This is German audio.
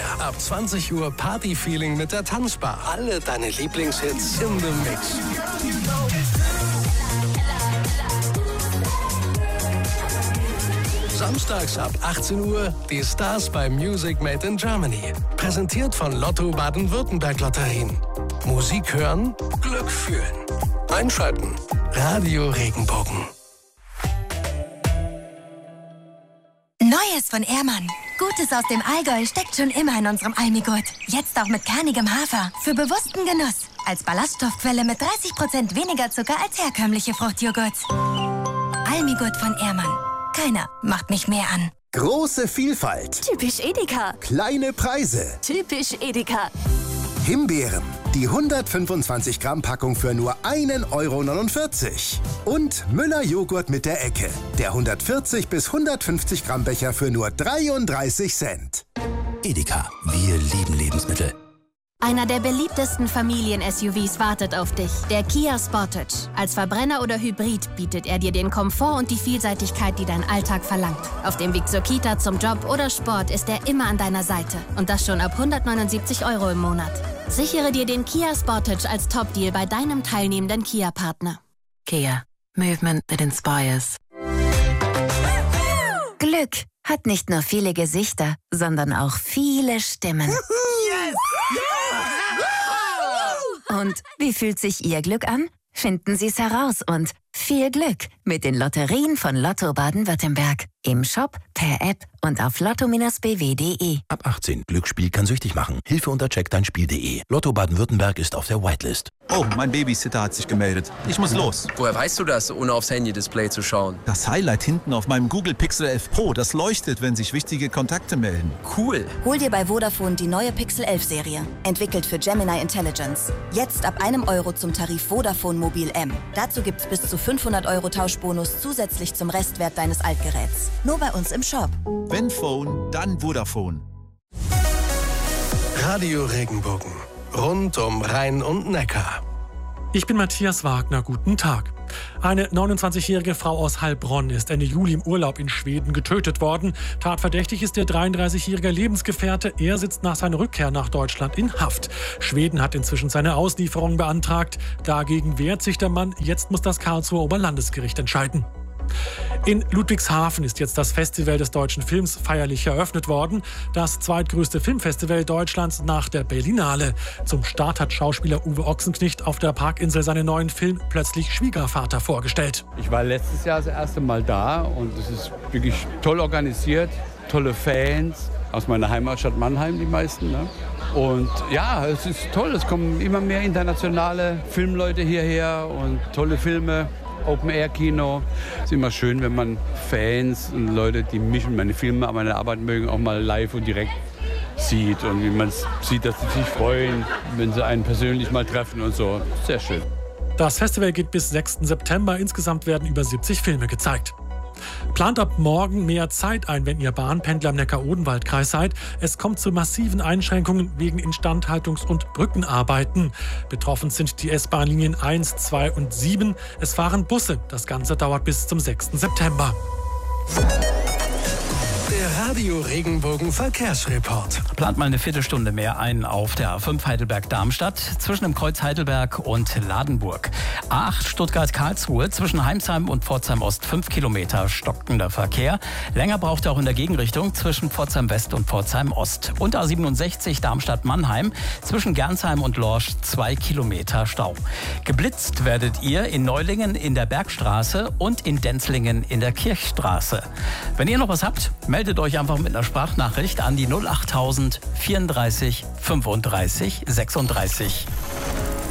Ab 20 Uhr Party-Feeling mit der Tanzbar. Alle deine Lieblingshits in the Mix. Samstags ab 18 Uhr die Stars bei Music Made in Germany. Präsentiert von Lotto Baden-Württemberg Lotterien. Musik hören, Glück fühlen. Einschalten. Radio Regenbogen. Neues von Ehrmann. Gutes aus dem Allgäu steckt schon immer in unserem Almigurt. Jetzt auch mit kernigem Hafer. Für bewussten Genuss. Als Ballaststoffquelle mit 30% weniger Zucker als herkömmliche Fruchtjoghurts. Almigurt von Ehrmann. Keiner macht mich mehr an. Große Vielfalt. Typisch Edeka. Kleine Preise. Typisch Edeka. Himbeeren. Die 125 Gramm Packung für nur 1,49 €. Und Müller Joghurt mit der Ecke. Der 140 bis 150 Gramm Becher für nur 33 Cent. Edeka. Wir lieben Lebensmittel. Einer der beliebtesten Familien-SUVs wartet auf dich. Der Kia Sportage. Als Verbrenner oder Hybrid bietet er dir den Komfort und die Vielseitigkeit, die dein Alltag verlangt. Auf dem Weg zur Kita, zum Job oder Sport ist er immer an deiner Seite. Und das schon ab 179 € im Monat. Sichere dir den Kia Sportage als Top-Deal bei deinem teilnehmenden Kia-Partner. Kia. Movement that inspires. Glück hat nicht nur viele Gesichter, sondern auch viele Stimmen. Und wie fühlt sich Ihr Glück an? Finden Sie es heraus und viel Glück mit den Lotterien von Lotto Baden-Württemberg. Im Shop, per App und auf lotto-bw.de. Ab 18. Glücksspiel kann süchtig machen. Hilfe unter checkdeinspiel.de. Lotto Baden-Württemberg ist auf der Whitelist. Oh, mein Babysitter hat sich gemeldet. Ich muss los. Woher weißt du das, ohne aufs Handy-Display zu schauen? Das Highlight hinten auf meinem Google Pixel 11 Pro, das leuchtet, wenn sich wichtige Kontakte melden. Cool. Hol dir bei Vodafone die neue Pixel 11 Serie. Entwickelt für Gemini Intelligence. Jetzt ab €1 zum Tarif Vodafone Mobil M. Dazu gibt's bis zu 500 € Tauschbonus zusätzlich zum Restwert deines Altgeräts. Nur bei uns im Shop. Wenn Phone, dann Vodafone. Radio Regenbogen. Rund um Rhein und Neckar. Ich bin Matthias Wagner, guten Tag. Eine 29-jährige Frau aus Heilbronn ist Ende Juli im Urlaub in Schweden getötet worden. Tatverdächtig ist der 33-jährige Lebensgefährte. Er sitzt nach seiner Rückkehr nach Deutschland in Haft. Schweden hat inzwischen seine Auslieferung beantragt. Dagegen wehrt sich der Mann. Jetzt muss das Karlsruher Oberlandesgericht entscheiden. In Ludwigshafen ist jetzt das Festival des deutschen Films feierlich eröffnet worden. Das zweitgrößte Filmfestival Deutschlands nach der Berlinale. Zum Start hat Schauspieler Uwe Ochsenknecht auf der Parkinsel seinen neuen Film Plötzlich Schwiegervater vorgestellt. Ich war letztes Jahr das erste Mal da und es ist wirklich toll organisiert, tolle Fans. Aus meiner Heimatstadt Mannheim, die meisten. Ne? Und ja, es ist toll. Es kommen immer mehr internationale Filmleute hierher und tolle Filme. Open-Air-Kino. Es ist immer schön, wenn man Fans und Leute, die mich und meine Filme, meine Arbeit mögen, auch mal live und direkt sieht. Und wie man sieht, dass sie sich freuen, wenn sie einen persönlich mal treffen und so. Sehr schön. Das Festival geht bis 6. September. Insgesamt werden über 70 Filme gezeigt. Plant ab morgen mehr Zeit ein, wenn ihr Bahnpendler im Neckar-Odenwald-Kreis seid. Es kommt zu massiven Einschränkungen wegen Instandhaltungs- und Brückenarbeiten. Betroffen sind die S-Bahn-Linien 1, 2 und 7. Es fahren Busse. Das Ganze dauert bis zum 6. September. Der Radio Regenbogen Verkehrsreport. Plant mal eine Viertelstunde mehr ein auf der A5 Heidelberg-Darmstadt zwischen dem Kreuz Heidelberg und Ladenburg. A8 Stuttgart-Karlsruhe zwischen Heimsheim und Pforzheim-Ost 5 Kilometer stockender Verkehr. Länger braucht er auch in der Gegenrichtung zwischen Pforzheim-West und Pforzheim-Ost. Und A67 Darmstadt-Mannheim zwischen Gernsheim und Lorsch 2 Kilometer Stau. Geblitzt werdet ihr in Neulingen in der Bergstraße und in Denzlingen in der Kirchstraße. Wenn ihr noch was habt, meldet euch einfach mit einer Sprachnachricht an die 08000 34 35 36.